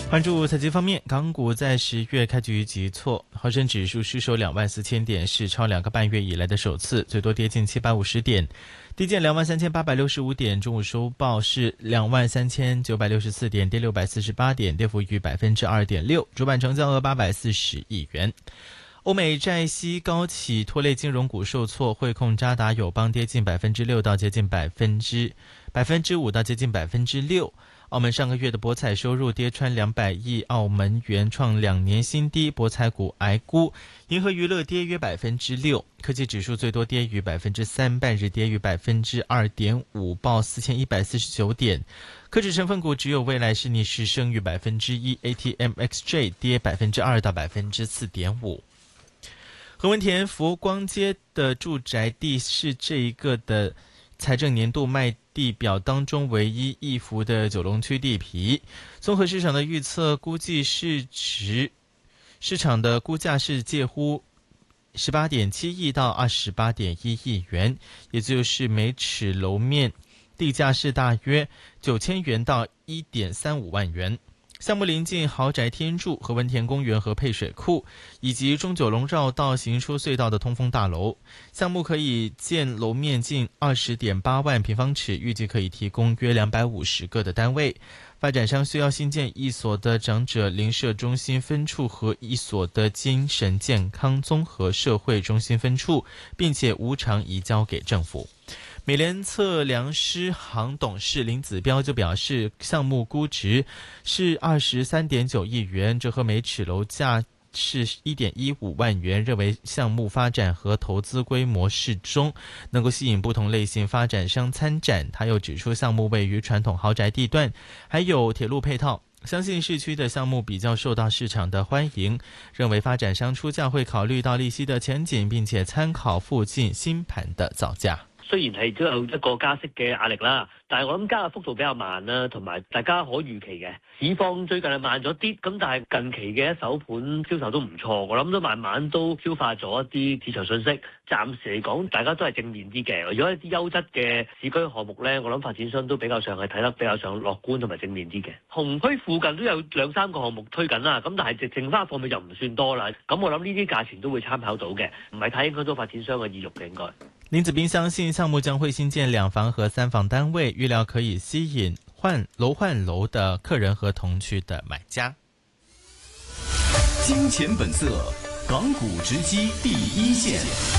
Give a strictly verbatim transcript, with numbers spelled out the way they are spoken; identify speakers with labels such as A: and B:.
A: 关注财经方面，港股在十月开局急挫，恒生指数失守两万四千点，是超两个半月以来的首次，最多跌近七百五十点，低见两万三千八百六十五点，中午收报是两万三千九百六十四点，跌六百四十八点，跌幅逾百分之二点六，主板成交额八百四十亿元。欧美债息高企拖累金融股受挫，汇控、渣打、友邦跌近百分之六到接近百分之百分之五到接近百分之六。澳门上个月的博彩收入跌穿两百亿澳门元，创两年新低，博彩股挨沽。银河娱乐跌约百分之六，科技指数最多跌逾百分之三，半日跌逾百分之二点五，报四千一百四十九点。科指成分股只有未来是逆势升逾百分之一 ，A T M X J 跌百分之二到百分之四点五。何文田佛光街的住宅地是这一个的财政年度卖地表当中唯一一幅的九龙区地皮，综合市场的预测，估计市值市场的估价是介乎十八点七亿到二十八点一亿元，也就是每尺楼面地价是大约九千元到一点三五万元。项目临近豪宅天柱、何文田公园和配水库，以及中九龙绕道行出隧道的通风大楼。项目可以建楼面近 二十点八万平方尺，预计可以提供约两百五十个的单位。发展商需要新建一所的长者邻舍中心分处和一所的精神健康综合社会中心分处，并且无偿移交给政府。美联测量师行董事林子标就表示，项目估值是 二十三点九亿元，这和每尺楼价是 一点一五万元，认为项目发展和投资规模适中，能够吸引不同类型发展商参展。他又指出，项目位于传统豪宅地段，还有铁路配套，相信市区的项目比较受到市场的欢迎，认为发展商出价会考虑到利息的前景，并且参考附近新盤的造價。
B: 雖然係都有一個加息嘅壓力啦，但係我諗加嘅幅度比較慢啦，同埋大家可預期嘅。市況最近係慢咗啲，咁但係近期嘅一手盤銷售都唔錯，我諗都慢慢都消化咗一啲市場信息。暫時嚟講，大家都係正面啲嘅。如果一啲優質嘅市區項目咧，我諗發展商都比較上係睇得比較上樂觀同埋正面啲嘅。紅區附近都有兩三個項目推緊啦，咁但係剩翻貨尾就唔算多啦。咁我諗呢啲價錢都會參考到嘅，唔係太影響到發展商嘅意欲嘅應該。
A: 林子斌相信項目將會新建兩房和三房單位，預料可以吸引換樓換樓的客人和同區的買家。
C: 金錢本色，港股直擊第一線。